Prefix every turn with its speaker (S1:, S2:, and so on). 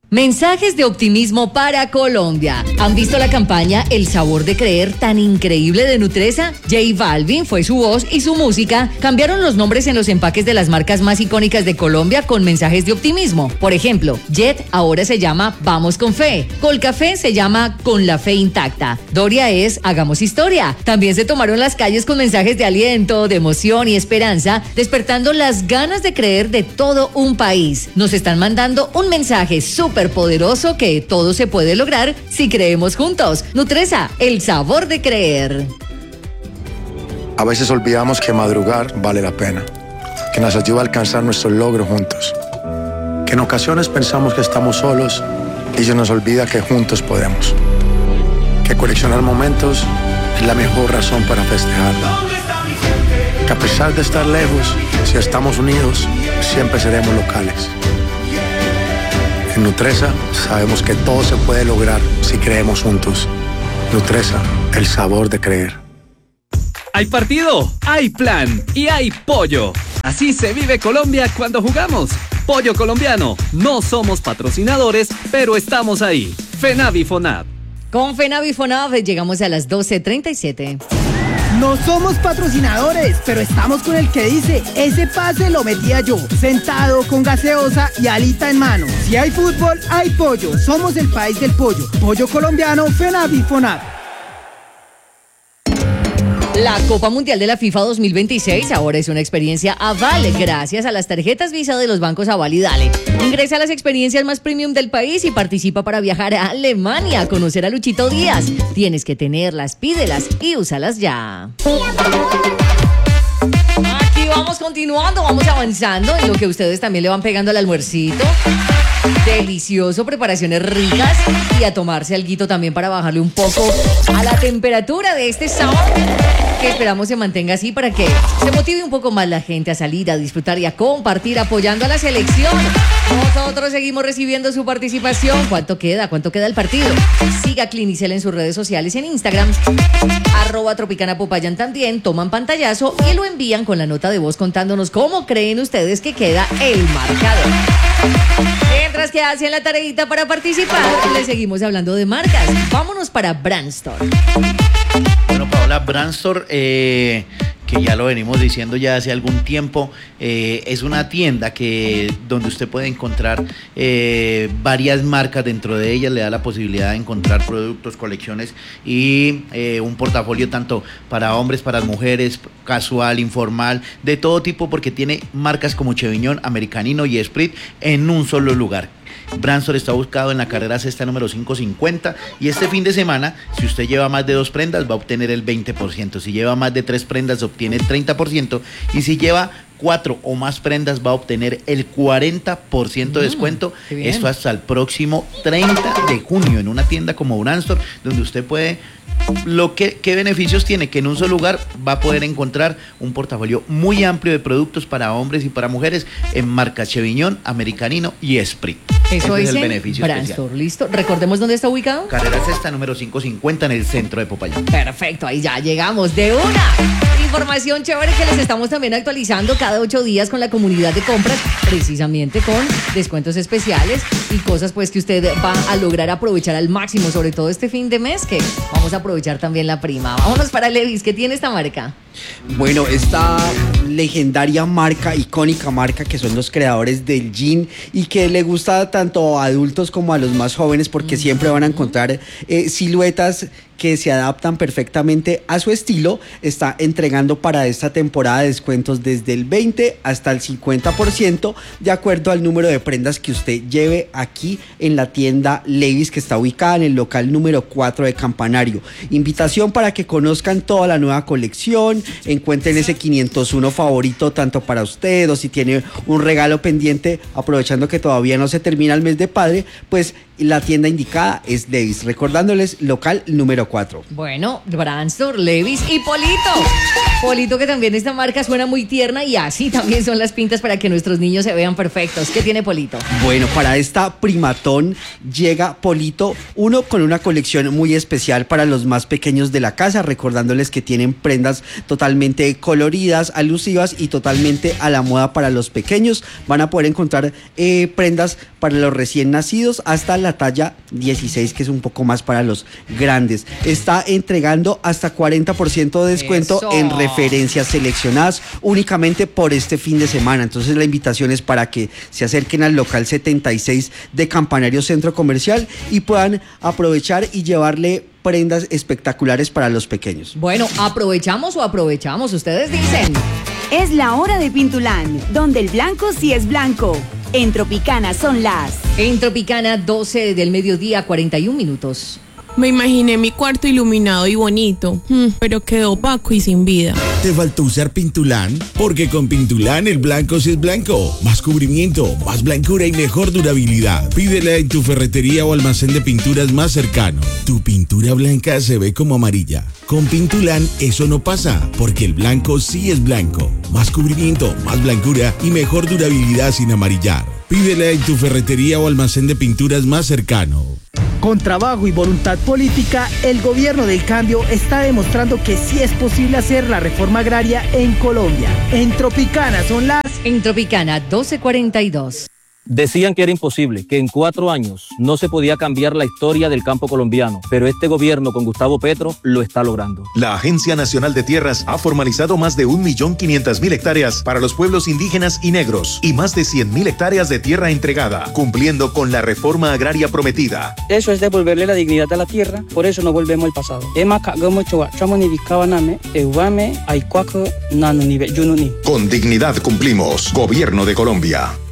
S1: Mensajes de optimismo para Colombia. ¿Han visto la campaña El Sabor de Creer tan increíble de Nutresa? J Balvin fue su voz y su música cambiaron los nombres en los empaques de las marcas más icónicas de Colombia con mensajes de optimismo. Por ejemplo, Jet ahora se llama Vamos con Fe. Colcafé se llama Con la Fe Intacta. Doria es Hagamos Historia. También se tomaron las calles con mensajes de aliento, de emoción y esperanza, despertando las ganas de creer de todo un país. Nos están mandando un mensaje súper poderoso que todo se puede lograr si creemos juntos. Nutresa, el sabor de creer.
S2: A veces olvidamos que madrugar vale la pena, que nos ayuda a alcanzar nuestros logros juntos, que en ocasiones pensamos que estamos solos y se nos olvida que juntos podemos, que coleccionar momentos es la mejor razón para festejarlo, que a pesar de estar lejos, si estamos unidos, siempre seremos locales. En Nutresa sabemos que todo se puede lograr si creemos juntos. Nutresa, el sabor de creer.
S3: Hay partido, hay plan y hay pollo. Así se vive Colombia cuando jugamos. Pollo colombiano. No somos patrocinadores, pero estamos ahí. FENAV y FONAV.
S1: Con FENAV y FONAV llegamos a las 12:37.
S4: No somos patrocinadores, pero estamos con el que dice, ese pase lo metía yo, sentado con gaseosa y alita en mano. Si hay fútbol, hay pollo. Somos el país del pollo. Pollo colombiano, FENAV y FONAV.
S1: La Copa Mundial de la FIFA 2026 ahora es una experiencia Aval gracias a las tarjetas Visa de los bancos Aval y Dale. Ingresa a las experiencias más premium del país y participa para viajar a Alemania a conocer a Luchito Díaz. Tienes que tenerlas, pídelas y úsalas ya. Aquí vamos continuando, vamos avanzando en lo que ustedes también le van pegando al almuercito. Delicioso, preparaciones ricas y a tomarse alguito también para bajarle un poco a la temperatura de este sábado, que esperamos se mantenga así para que se motive un poco más la gente a salir, a disfrutar y a compartir apoyando a la selección. Nosotros seguimos recibiendo su participación. ¿Cuánto queda? ¿Cuánto queda el partido? Siga a Clinicel en sus redes sociales, en Instagram, @Tropicana Popayan también. Toman pantallazo y lo envían con la nota de voz contándonos cómo creen ustedes que queda el marcador. Mientras que hacen la tareita para participar, les seguimos hablando de marcas. Vámonos para Brand Store.
S5: Bueno, Paola, Brand Store, que ya lo venimos diciendo ya hace algún tiempo, es una tienda donde usted puede encontrar varias marcas. Dentro de ellas le da la posibilidad de encontrar productos, colecciones y un portafolio tanto para hombres, para mujeres, casual, informal, de todo tipo, porque tiene marcas como Cheviñón, Americanino y Esprit en un solo lugar. Brand Store está ubicado en la carrera sexta número 550 y este fin de semana, si usted lleva más de 2 prendas, va a obtener el 20%. Si lleva más de 3 prendas, obtiene el 30%. Y si lleva 4 o más prendas, va a obtener el 40% de descuento. Esto hasta el próximo 30 de junio en una tienda como Brand Store, donde usted puede... ¿Qué beneficios tiene? Que en un solo lugar va a poder encontrar un portafolio muy amplio de productos para hombres y para mujeres en marcas Cheviñón, Americanino y Esprit.
S1: Eso
S5: es
S1: es
S5: el
S1: en
S5: beneficio
S1: Brand
S5: especial.
S1: Store, listo. Recordemos dónde está ubicado.
S5: Carrera sexta número 550 en el centro de Popayán.
S1: Perfecto, ahí ya llegamos de una. Información chévere que les estamos también actualizando cada 8 días con la comunidad de compras, precisamente con descuentos especiales y cosas pues que usted va a lograr aprovechar al máximo, sobre todo este fin de mes, que vamos a aprovechar también la prima. Vámonos para Levis, ¿qué tiene esta marca?
S6: Bueno, esta legendaria marca, icónica marca que son los creadores del jean y que le gusta tanto a adultos como a los más jóvenes, porque siempre van a encontrar siluetas que se adaptan perfectamente a su estilo. Está entregando para esta temporada descuentos desde el 20 hasta el 50% de acuerdo al número de prendas que usted lleve aquí en la tienda Levis, que está ubicada en el local número 4 de Campanario. Invitación para que conozcan toda la nueva colección, encuentren ese 501 favorito tanto para usted, o si tiene un regalo pendiente, aprovechando que todavía no se termina el mes de padre, pues la tienda indicada es Levis, recordándoles local número 4.
S1: Bueno, Brand Store, Levis y Polito. Polito, que también esta marca suena muy tierna y así también son las pintas para que nuestros niños se vean perfectos. ¿Qué tiene Polito?
S6: Bueno, para esta primatón llega Polito, uno con una colección muy especial para los más pequeños de la casa, recordándoles que tienen prendas totalmente coloridas, alusivas y totalmente a la moda para los pequeños. Van a poder encontrar prendas para los recién nacidos hasta la talla 16, que es un poco más para los grandes. Está entregando hasta 40% de descuento en referencias seleccionadas únicamente por este fin de semana. Entonces la invitación es para que se acerquen al local 76 de Campanario Centro Comercial y puedan aprovechar y llevarle prendas espectaculares para los pequeños.
S1: Bueno, ¿aprovechamos o aprovechamos? Ustedes dicen.
S7: Es la hora de Pintulán, donde el blanco sí es blanco. En Tropicana son las...
S1: En Tropicana, 12 del mediodía, 41 minutos.
S8: Me imaginé mi cuarto iluminado y bonito, pero quedó opaco y sin vida.
S9: ¿Te faltó usar Pintulán? Porque con Pintulán el blanco sí es blanco. Más cubrimiento, más blancura y mejor durabilidad. Pídela en tu ferretería o almacén de pinturas más cercano. Tu pintura blanca se ve como amarilla. Con Pintulán eso no pasa, porque el blanco sí es blanco. Más cubrimiento, más blancura y mejor durabilidad sin amarillar. Pídela en tu ferretería o almacén de pinturas más cercano.
S4: Con trabajo y voluntad política, el gobierno del cambio está demostrando que sí es posible hacer la reforma agraria en Colombia. En Tropicana son las...
S1: En Tropicana, 12:42.
S10: Decían que era imposible, que en 4 años no se podía cambiar la historia del campo colombiano, pero este gobierno con Gustavo Petro lo está logrando.
S11: La Agencia Nacional de Tierras ha formalizado más de 1.500.000 hectáreas para los pueblos indígenas y negros y más de 100.000 hectáreas de tierra entregada, cumpliendo con la reforma agraria prometida.
S12: Eso es devolverle la dignidad a la tierra, por eso no volvemos al pasado. Con dignidad cumplimos. Gobierno de Colombia.